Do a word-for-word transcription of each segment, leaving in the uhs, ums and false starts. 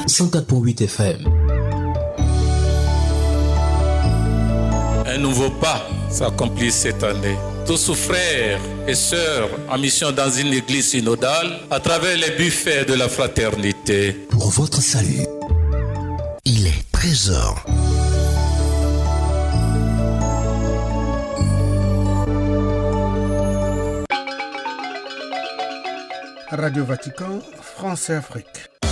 cent quatre virgule huit F M. Un nouveau pas s'accomplit cette année. Tous frères et sœurs en mission dans une église synodale à travers les buffets de la fraternité. Pour votre salut, il est treize heures. Radio Vatican, France et Afrique.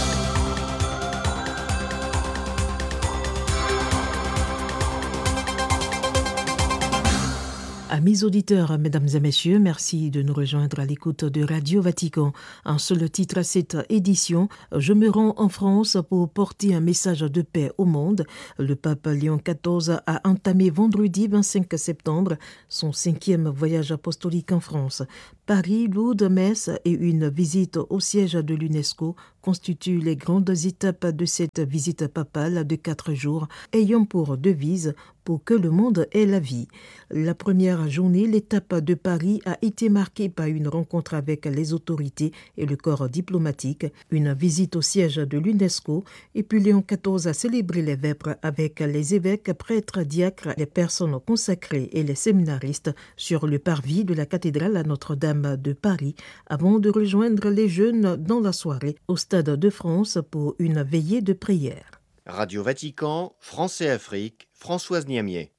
Amis auditeurs, mesdames et messieurs, merci de nous rejoindre à l'écoute de Radio Vatican. Un seul titre à cette édition, je me rends en France pour porter un message de paix au monde. Le pape Léon quatorze a entamé vendredi vingt-cinq septembre son cinquième voyage apostolique en France. Paris, Lourdes, Metz et une visite au siège de l'UNESCO constituent les grandes étapes de cette visite papale de quatre jours, ayant pour devise « Pour que le monde ait la vie ». La première journée, l'étape de Paris a été marquée par une rencontre avec les autorités et le corps diplomatique, une visite au siège de l'UNESCO, et puis Léon quatorze a célébré les vêpres avec les évêques, prêtres, diacres, les personnes consacrées et les séminaristes sur le parvis de la cathédrale Notre-Dame de Paris, avant de rejoindre les jeunes dans la soirée au Stade de France pour une veillée de prière. Radio Vatican, France et Afrique, Françoise Niamier.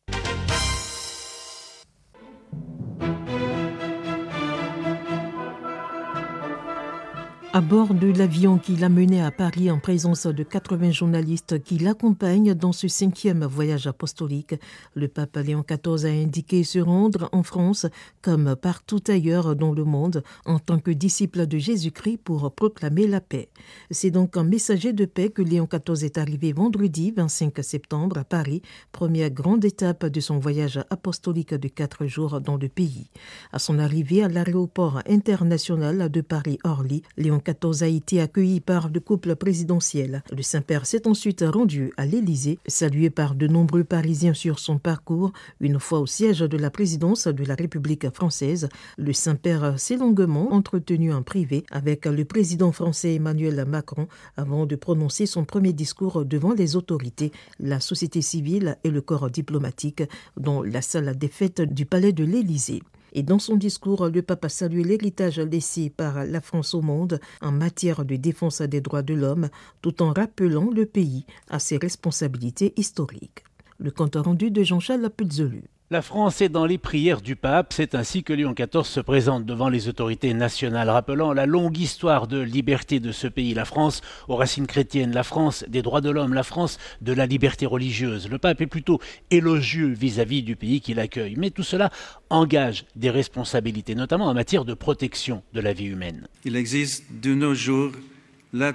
À bord de l'avion qui l'a mené à Paris en présence de quatre-vingts journalistes qui l'accompagnent dans ce cinquième voyage apostolique, le pape Léon quatorze a indiqué se rendre en France comme partout ailleurs dans le monde en tant que disciple de Jésus-Christ pour proclamer la paix. C'est donc un messager de paix que Léon quatorze est arrivé vendredi vingt-cinq septembre à Paris, première grande étape de son voyage apostolique de quatre jours dans le pays. À son arrivée à l'aéroport international de Paris-Orly, Léon quatorze a été accueilli par le couple présidentiel. Le Saint-Père s'est ensuite rendu à l'Élysée, salué par de nombreux Parisiens sur son parcours. Une fois au siège de la présidence de la République française, le Saint-Père s'est longuement entretenu en privé avec le président français Emmanuel Macron avant de prononcer son premier discours devant les autorités, la société civile et le corps diplomatique dans la salle des fêtes du palais de l'Élysée. Et dans son discours, le pape a salué l'héritage laissé par la France au monde en matière de défense des droits de l'homme, tout en rappelant le pays à ses responsabilités historiques. Le compte rendu de Jean-Charles Puzolu. La France est dans les prières du pape, c'est ainsi que Léon quatorze se présente devant les autorités nationales, rappelant la longue histoire de liberté de ce pays. La France aux racines chrétiennes, la France des droits de l'homme, la France de la liberté religieuse. Le pape est plutôt élogieux vis-à-vis du pays qu'il accueille, mais tout cela engage des responsabilités, notamment en matière de protection de la vie humaine. Il existe de nos jours la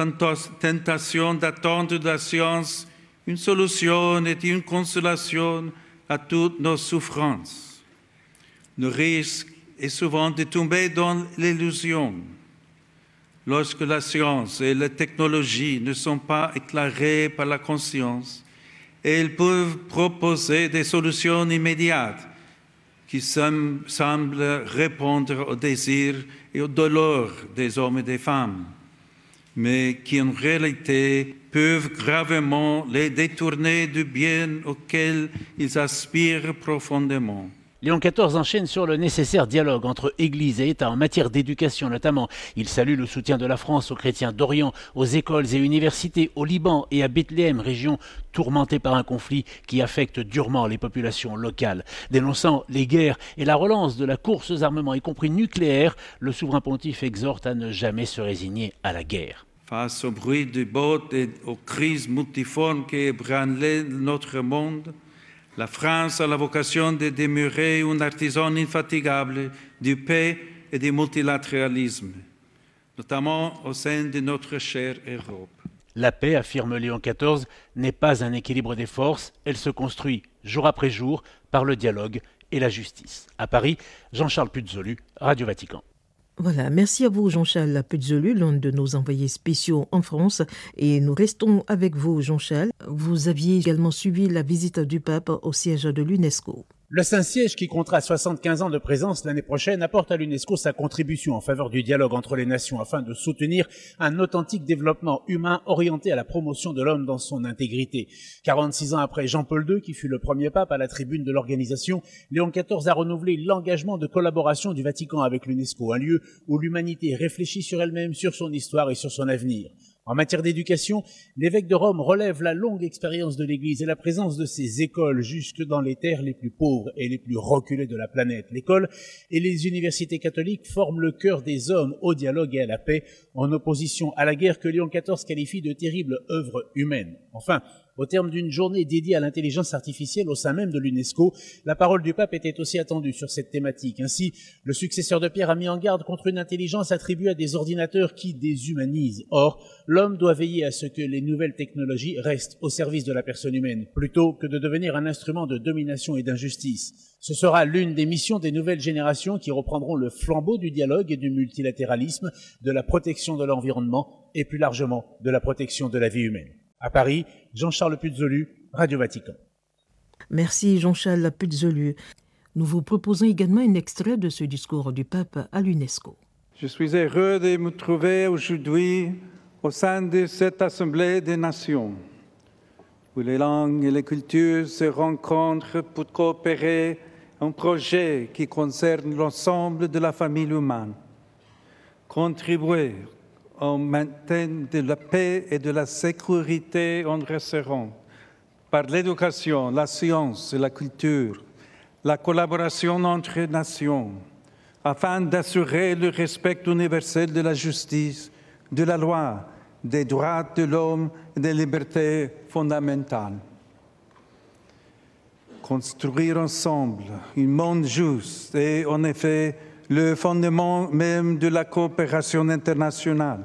tentation d'attendre de la science une solution et une consolation à toutes nos souffrances. Le risque est souvent de tomber dans l'illusion. Lorsque la science et la technologie ne sont pas éclairées par la conscience, elles peuvent proposer des solutions immédiates qui semblent répondre aux désirs et aux douleurs des hommes et des femmes, mais qui en réalité peuvent gravement les détourner du bien auquel ils aspirent profondément. Léon quatorze enchaîne sur le nécessaire dialogue entre Église et État en matière d'éducation notamment. Il salue le soutien de la France aux chrétiens d'Orient, aux écoles et universités, au Liban et à Bethléem, région tourmentée par un conflit qui affecte durement les populations locales. Dénonçant les guerres et la relance de la course aux armements, y compris nucléaires, le souverain pontife exhorte à ne jamais se résigner à la guerre. Face au bruit du bottes et aux crises multiformes qui ébranlent notre monde, la France a la vocation de demeurer un artisan infatigable du paix et du multilatéralisme, notamment au sein de notre chère Europe. La paix, affirme Léon quatorze, n'est pas un équilibre des forces, elle se construit jour après jour par le dialogue et la justice. À Paris, Jean-Charles Puzolu, Radio Vatican. Voilà, merci à vous Jean-Charles Puzolu, l'un de nos envoyés spéciaux en France. Et nous restons avec vous Jean-Charles. Vous aviez également suivi la visite du pape au siège de l'UNESCO. Le Saint-Siège, qui comptera soixante-quinze ans de présence l'année prochaine, apporte à l'UNESCO sa contribution en faveur du dialogue entre les nations afin de soutenir un authentique développement humain orienté à la promotion de l'homme dans son intégrité. quarante-six ans après Jean-Paul deux, qui fut le premier pape à la tribune de l'organisation, Léon quatorze a renouvelé l'engagement de collaboration du Vatican avec l'UNESCO, un lieu où l'humanité réfléchit sur elle-même, sur son histoire et sur son avenir. En matière d'éducation, l'évêque de Rome relève la longue expérience de l'Église et la présence de ses écoles jusque dans les terres les plus pauvres et les plus reculées de la planète. L'école et les universités catholiques forment le cœur des hommes au dialogue et à la paix, en opposition à la guerre que Léon quatorze qualifie de terrible œuvre humaine. Enfin, au terme d'une journée dédiée à l'intelligence artificielle au sein même de l'UNESCO, la parole du pape était aussi attendue sur cette thématique. Ainsi, le successeur de Pierre a mis en garde contre une intelligence attribuée à des ordinateurs qui déshumanisent. Or, l'homme doit veiller à ce que les nouvelles technologies restent au service de la personne humaine, plutôt que de devenir un instrument de domination et d'injustice. Ce sera l'une des missions des nouvelles générations qui reprendront le flambeau du dialogue et du multilatéralisme, de la protection de l'environnement et plus largement de la protection de la vie humaine. À Paris, Jean-Charles Puzolu, Radio Vatican. Merci Jean-Charles Puzolu. Nous vous proposons également un extrait de ce discours du pape à l'UNESCO. Je suis heureux de me trouver aujourd'hui au sein de cette Assemblée des Nations, où les langues et les cultures se rencontrent pour coopérer à un projet qui concerne l'ensemble de la famille humaine. Contribuer au maintien de la paix et de la sécurité en resserrant par l'éducation, la science et la culture, la collaboration entre nations, afin d'assurer le respect universel de la justice, de la loi, des droits de l'homme et des libertés fondamentales. Construire ensemble un monde juste est en effet le fondement même de la coopération internationale.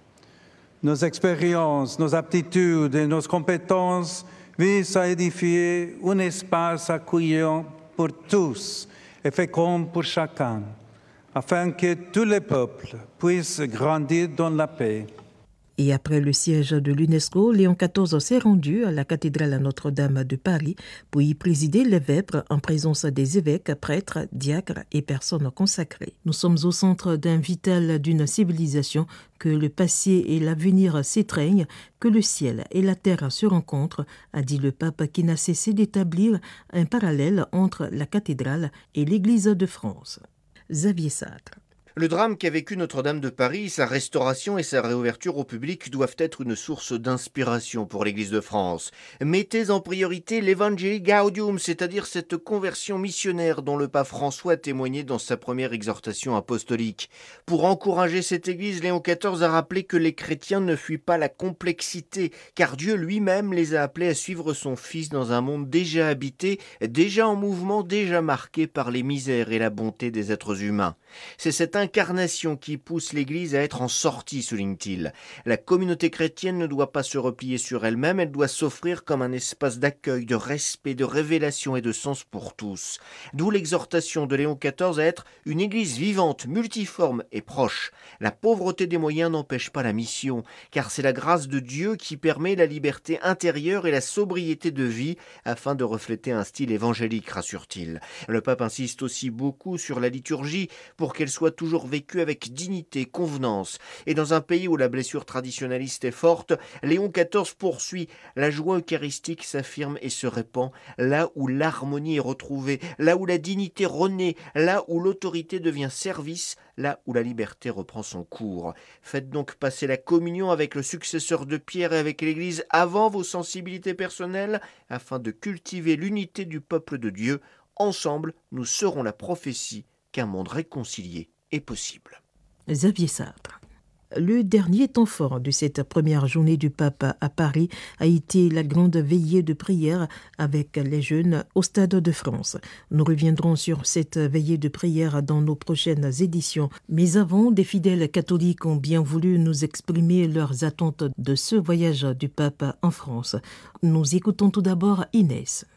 Nos expériences, nos aptitudes et nos compétences visent à édifier un espace accueillant pour tous et fécond pour chacun, afin que tous les peuples puissent grandir dans la paix. Et après le siège de l'UNESCO, Léon quatorze s'est rendu à la cathédrale Notre-Dame de Paris pour y présider les vêpres en présence des évêques, prêtres, diacres et personnes consacrées. Nous sommes au centre d'un vital d'une civilisation, que le passé et l'avenir s'étreignent, que le ciel et la terre se rencontrent, a dit le pape qui n'a cessé d'établir un parallèle entre la cathédrale et l'Église de France. Xavier Sartre. Le drame qu'a vécu Notre-Dame de Paris, sa restauration et sa réouverture au public doivent être une source d'inspiration pour l'Église de France. Mettez en priorité l'Evangelii Gaudium, c'est-à-dire cette conversion missionnaire dont le pape François a témoigné dans sa première exhortation apostolique. Pour encourager cette Église, Léon quatorze a rappelé que les chrétiens ne fuient pas la complexité, car Dieu lui-même les a appelés à suivre son Fils dans un monde déjà habité, déjà en mouvement, déjà marqué par les misères et la bonté des êtres humains. C'est cette incarnation qui pousse l'Église à être en sortie, souligne-t-il. La communauté chrétienne ne doit pas se replier sur elle-même, elle doit s'offrir comme un espace d'accueil, de respect, de révélation et de sens pour tous. D'où l'exhortation de Léon quatorze à être une Église vivante, multiforme et proche. La pauvreté des moyens n'empêche pas la mission, car c'est la grâce de Dieu qui permet la liberté intérieure et la sobriété de vie afin de refléter un style évangélique, rassure-t-il. Le pape insiste aussi beaucoup sur la liturgie pour qu'elle soit toujours vécue avec dignité, convenance. Et dans un pays où la blessure traditionnaliste est forte, Léon quatorze poursuit. La joie eucharistique s'affirme et se répand là où l'harmonie est retrouvée, là où la dignité renaît, là où l'autorité devient service, là où la liberté reprend son cours. Faites donc passer la communion avec le successeur de Pierre et avec l'Église avant vos sensibilités personnelles, afin de cultiver l'unité du peuple de Dieu. Ensemble, nous serons la prophétie qu'un monde réconcilié est possible. Xavier Sartre. Le dernier temps fort de cette première journée du pape à Paris a été la grande veillée de prière avec les jeunes au Stade de France. Nous reviendrons sur cette veillée de prière dans nos prochaines éditions. Mais avant, des fidèles catholiques ont bien voulu nous exprimer leurs attentes de ce voyage du pape en France. Nous écoutons tout d'abord Inès.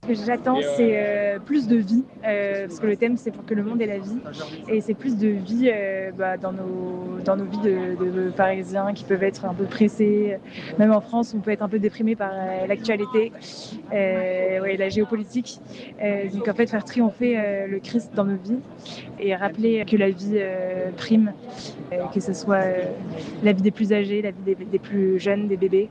Ce que j'attends, c'est euh, plus de vie, euh, parce que le thème, c'est pour que le monde ait la vie. Et c'est plus de vie euh, bah, dans, nos, dans nos vies de, de, de Parisiens qui peuvent être un peu pressés. Même en France, on peut être un peu déprimé par euh, l'actualité, euh, ouais, la géopolitique. Euh, donc en fait, faire triompher euh, le Christ dans nos vies et rappeler que la vie euh, prime, euh, que ce soit euh, la vie des plus âgés, la vie des, des plus jeunes, des bébés,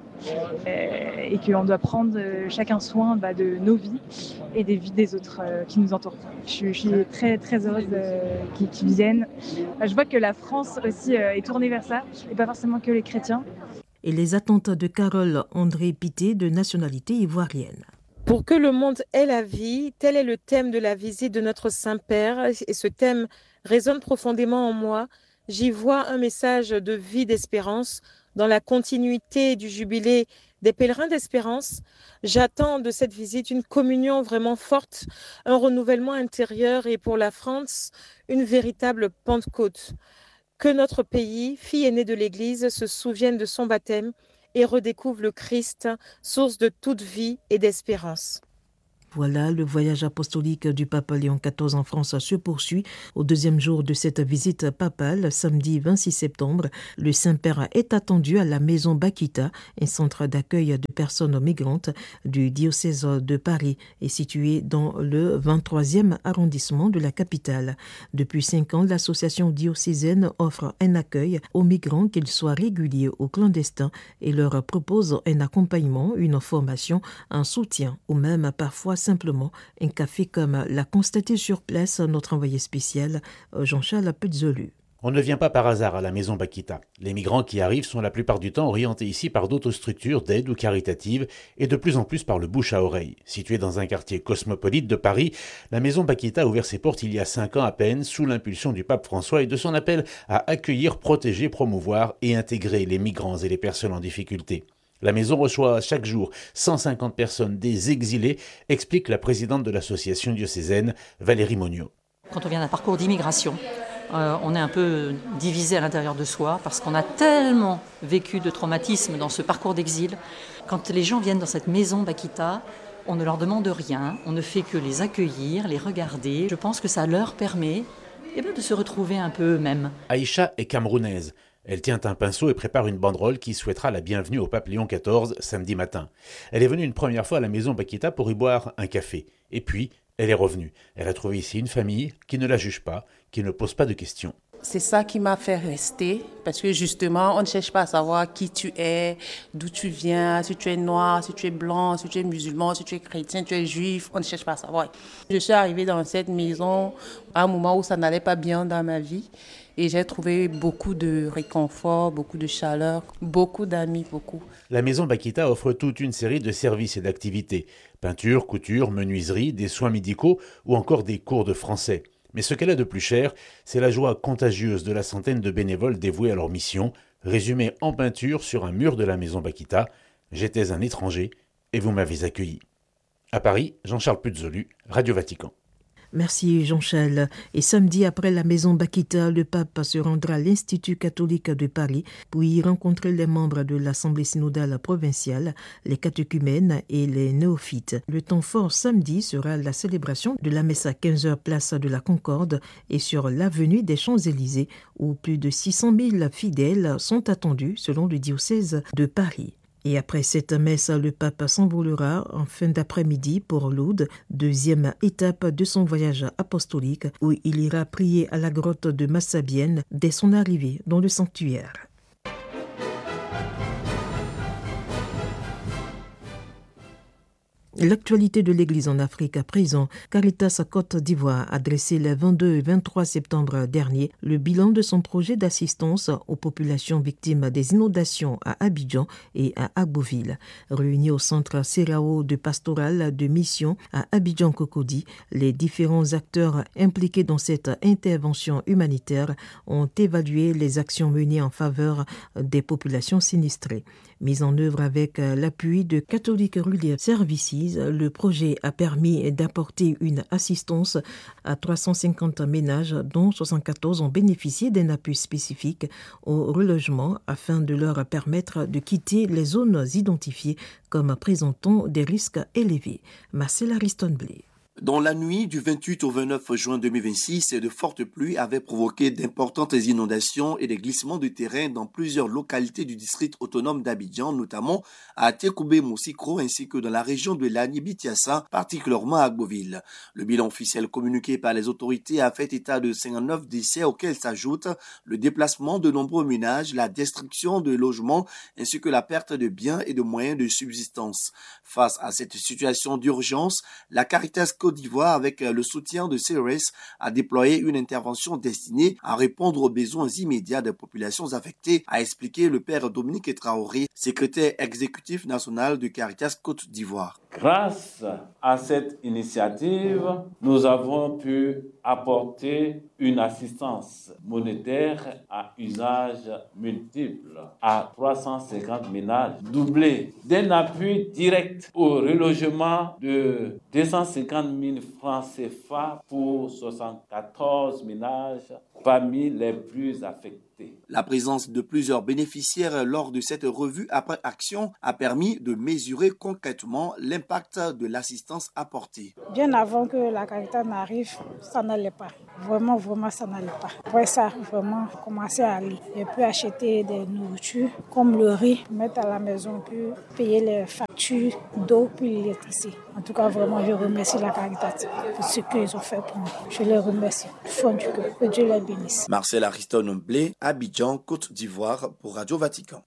euh, et qu'on doit prendre euh, chacun soin bah, de nos vies et des vies des autres euh, qui nous entourent. Je, je suis très très heureuse euh, qu'ils, qu'ils viennent. Je vois que la France aussi euh, est tournée vers ça, et pas forcément que les chrétiens. Et les attentes de Carole André Pité, de nationalité ivoirienne. Pour que le monde ait la vie, tel est le thème de la visite de notre Saint-Père, et ce thème résonne profondément en moi. J'y vois un message de vie, d'espérance, dans la continuité du jubilé des pèlerins d'espérance. J'attends de cette visite une communion vraiment forte, un renouvellement intérieur et pour la France, une véritable Pentecôte. Que notre pays, fille aînée de l'Église, se souvienne de son baptême et redécouvre le Christ, source de toute vie et d'espérance. Voilà, le voyage apostolique du pape Léon quatorze en France se poursuit. Au deuxième jour de cette visite papale, samedi vingt-six septembre, le Saint-Père est attendu à la Maison Bakita, un centre d'accueil de personnes migrantes du diocèse de Paris et situé dans le vingt-troisième arrondissement de la capitale. Depuis cinq ans, l'association diocésaine offre un accueil aux migrants, qu'ils soient réguliers ou clandestins, et leur propose un accompagnement, une formation, un soutien ou même parfois simplement un café, comme l'a constaté sur place notre envoyé spécial Jean-Charles Puzzolu. On ne vient pas par hasard à la Maison Bakita. Les migrants qui arrivent sont la plupart du temps orientés ici par d'autres structures d'aide ou caritatives et de plus en plus par le bouche à oreille. Située dans un quartier cosmopolite de Paris, la Maison Bakita a ouvert ses portes il y a cinq ans à peine sous l'impulsion du pape François et de son appel à accueillir, protéger, promouvoir et intégrer les migrants et les personnes en difficulté. La maison reçoit chaque jour cent cinquante personnes, des exilés, explique la présidente de l'association diocésaine, Valérie Monniot. Quand on vient d'un parcours d'immigration, euh, on est un peu divisé à l'intérieur de soi parce qu'on a tellement vécu de traumatismes dans ce parcours d'exil. Quand les gens viennent dans cette maison Bakita, on ne leur demande rien, on ne fait que les accueillir, les regarder. Je pense que ça leur permet eh bien, de se retrouver un peu eux-mêmes. Aïcha est camerounaise. Elle tient un pinceau et prépare une banderole qui souhaitera la bienvenue au pape Léon quatorze samedi matin. Elle est venue une première fois à la Maison Bakita pour y boire un café. Et puis, elle est revenue. Elle a trouvé ici une famille qui ne la juge pas, qui ne pose pas de questions. C'est ça qui m'a fait rester, parce que justement, on ne cherche pas à savoir qui tu es, d'où tu viens, si tu es noir, si tu es blanc, si tu es musulman, si tu es chrétien, tu es juif, on ne cherche pas à savoir. Je suis arrivée dans cette maison à un moment où ça n'allait pas bien dans ma vie et j'ai trouvé beaucoup de réconfort, beaucoup de chaleur, beaucoup d'amis, beaucoup. La Maison Bakita offre toute une série de services et d'activités. Peinture, couture, menuiserie, des soins médicaux ou encore des cours de français. Mais ce qu'elle a de plus cher, c'est la joie contagieuse de la centaine de bénévoles dévoués à leur mission, résumée en peinture sur un mur de la Maison Bakita. J'étais un étranger et vous m'avez accueilli. À Paris, Jean-Charles Puzzolu, Radio Vatican. Merci Jean-Charles. Et samedi, après la Maison Bakita, le pape se rendra à l'Institut catholique de Paris pour y rencontrer les membres de l'Assemblée synodale provinciale, les catéchumènes et les néophytes. Le temps fort samedi sera la célébration de la messe à quinze heures place de la Concorde et sur l'avenue des Champs-Élysées où plus de six cent mille fidèles sont attendus selon le diocèse de Paris. Et après cette messe, le pape s'envolera en fin d'après-midi pour Lourdes, deuxième étape de son voyage apostolique, où il ira prier à la grotte de Massabienne dès son arrivée dans le sanctuaire. L'actualité de l'Église en Afrique à présent. Caritas Côte d'Ivoire a dressé le vingt-deux et vingt-trois septembre dernier le bilan de son projet d'assistance aux populations victimes des inondations à Abidjan et à Agboville. Réunis au centre Serao de pastoral de mission à Abidjan-Cocody, les différents acteurs impliqués dans cette intervention humanitaire ont évalué les actions menées en faveur des populations sinistrées. Mis en œuvre avec l'appui de Catholic Relief Services, le projet a permis d'apporter une assistance à trois cent cinquante ménages, dont soixante-quatorze ont bénéficié d'un appui spécifique au relogement afin de leur permettre de quitter les zones identifiées comme présentant des risques élevés. Marcel Ariston-Blé. Dans la nuit du vingt-huit au vingt-neuf juin deux mille vingt-six, de fortes pluies avaient provoqué d'importantes inondations et des glissements de terrain dans plusieurs localités du district autonome d'Abidjan, notamment à Tekoubé-Moussikro ainsi que dans la région de Lani-Bitiassa, particulièrement à Gboville. Le bilan officiel communiqué par les autorités a fait état de cinquante-neuf décès auxquels s'ajoute le déplacement de nombreux ménages, la destruction de logements ainsi que la perte de biens et de moyens de subsistance. Face à cette situation d'urgence, la Caritas Côte d'Ivoire, avec le soutien de C R S, a déployé une intervention destinée à répondre aux besoins immédiats des populations affectées, a expliqué le père Dominique Traoré, secrétaire exécutif national de Caritas Côte d'Ivoire. Grâce à cette initiative, nous avons pu apporter une assistance monétaire à usage multiple à trois cent cinquante ménages, doublé d'un appui direct au relogement de deux cent cinquante mille francs C F A pour soixante-quatorze ménages parmi les plus affectés. La présence de plusieurs bénéficiaires lors de cette revue après action a permis de mesurer concrètement l'impact de l'assistance apportée. Bien avant que la Caritas n'arrive, ça n'allait pas. Vraiment, vraiment, ça n'allait pas. Après ça, vraiment, commencer à aller. J'ai pu acheter des nourritures comme le riz, mettre à la maison, puis payer les factures d'eau puis l'électricité. En tout cas, vraiment, je remercie la Caritas pour ce qu'ils ont fait pour moi. Je les remercie du fond du cœur. Que Dieu les bénisse. Marcel Ariston-Blé, Abidjan, Côte d'Ivoire, pour Radio Vatican.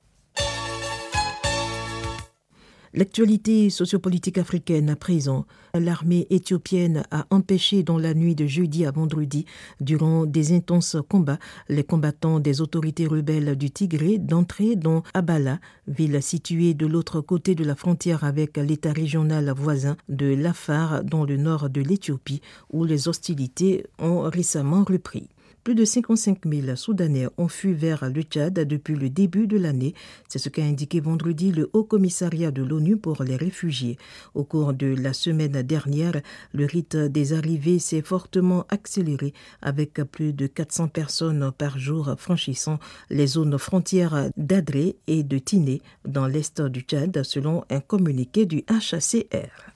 L'actualité sociopolitique africaine à présent. L'armée éthiopienne a empêché dans la nuit de jeudi à vendredi, durant des intenses combats, les combattants des autorités rebelles du Tigré d'entrer dans Abala, ville située de l'autre côté de la frontière avec l'État régional voisin de l'Afar, dans le nord de l'Éthiopie, où les hostilités ont récemment repris. Plus de cinquante-cinq mille Soudanais ont fui vers le Tchad depuis le début de l'année. C'est ce qu'a indiqué vendredi le Haut Commissariat de l'ONU pour les réfugiés. Au cours de la semaine dernière, le rythme des arrivées s'est fortement accéléré avec plus de quatre cents personnes par jour franchissant les zones frontières d'Adré et de Tiné dans l'est du Tchad, selon un communiqué du H C R.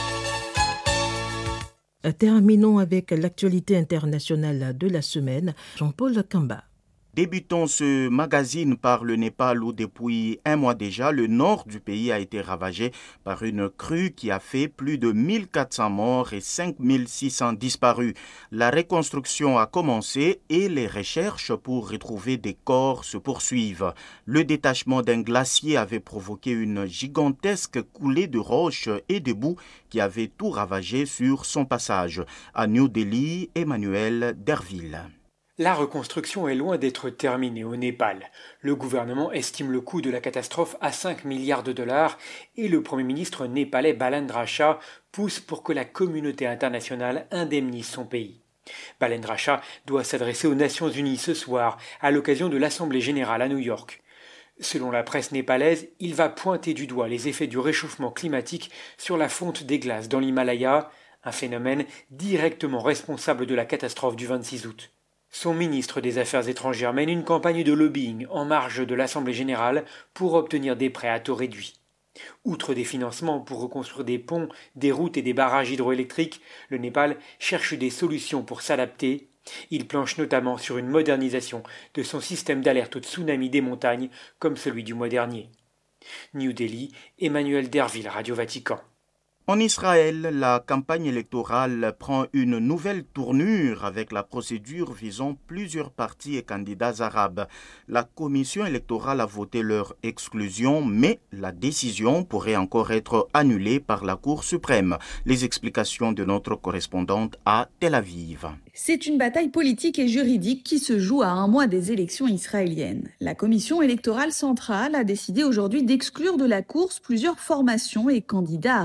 Terminons avec l'actualité internationale de la semaine. Jean-Paul Kamba. Débutons ce magazine par le Népal où depuis un mois déjà, le nord du pays a été ravagé par une crue qui a fait plus de mille quatre cents morts et cinq mille six cents disparus. La reconstruction a commencé et les recherches pour retrouver des corps se poursuivent. Le détachement d'un glacier avait provoqué une gigantesque coulée de roches et de boue qui avait tout ravagé sur son passage. À New Delhi, Emmanuel Derville. La reconstruction est loin d'être terminée au Népal. Le gouvernement estime le coût de la catastrophe à cinq milliards de dollars et le Premier ministre népalais Balendra Shah pousse pour que la communauté internationale indemnise son pays. Balendra Shah doit s'adresser aux Nations Unies ce soir à l'occasion de l'Assemblée générale à New York. Selon la presse népalaise, il va pointer du doigt les effets du réchauffement climatique sur la fonte des glaces dans l'Himalaya, un phénomène directement responsable de la catastrophe du vingt-six août. Son ministre des Affaires étrangères mène une campagne de lobbying en marge de l'Assemblée générale pour obtenir des prêts à taux réduits. Outre des financements pour reconstruire des ponts, des routes et des barrages hydroélectriques, le Népal cherche des solutions pour s'adapter. Il planche notamment sur une modernisation de son système d'alerte au tsunami des montagnes comme celui du mois dernier. New Delhi, Emmanuel Derville, Radio Vatican. En Israël, la campagne électorale prend une nouvelle tournure avec la procédure visant plusieurs partis et candidats arabes. La commission électorale a voté leur exclusion, mais la décision pourrait encore être annulée par la Cour suprême. Les explications de notre correspondante à Tel Aviv. C'est une bataille politique et juridique qui se joue à un mois des élections israéliennes. La commission électorale centrale a décidé aujourd'hui d'exclure de la course plusieurs formations et candidats arabes.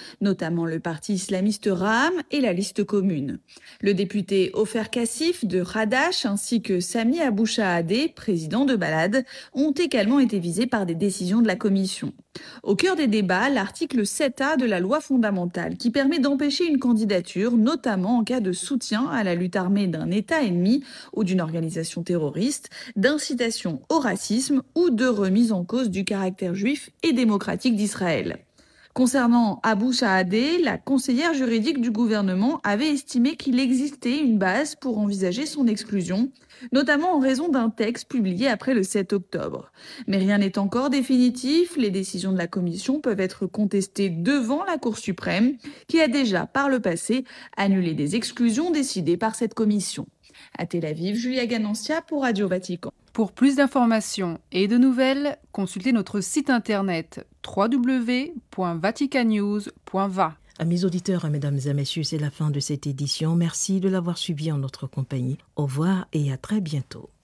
notamment le parti islamiste Ra'am et la liste commune. Le député Ofer Kassif de Hadash ainsi que Sami Abou Shahadeh, président de Balad, ont également été visés par des décisions de la commission. Au cœur des débats, l'article sept A de la loi fondamentale qui permet d'empêcher une candidature, notamment en cas de soutien à la lutte armée d'un État ennemi ou d'une organisation terroriste, d'incitation au racisme ou de remise en cause du caractère juif et démocratique d'Israël. Concernant Abou Shahadeh, la conseillère juridique du gouvernement avait estimé qu'il existait une base pour envisager son exclusion, notamment en raison d'un texte publié après le sept octobre. Mais rien n'est encore définitif, les décisions de la commission peuvent être contestées devant la Cour suprême, qui a déjà, par le passé, annulé des exclusions décidées par cette commission. À Tel Aviv, Julia Ganancia pour Radio Vatican. Pour plus d'informations et de nouvelles, consultez notre site internet w w w point vatican news point v a. Amis auditeurs, mesdames et messieurs, c'est la fin de cette édition. Merci de l'avoir suivi en notre compagnie. Au revoir et à très bientôt.